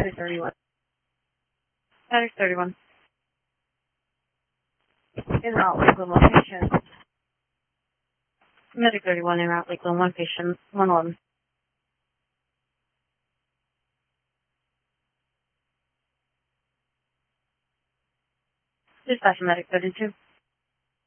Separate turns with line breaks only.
Medic 31. Medic 31. In route Lakeland 1 patient. Medic 31 in route Lakeland 1 patient 111. Dispatch Medic 32.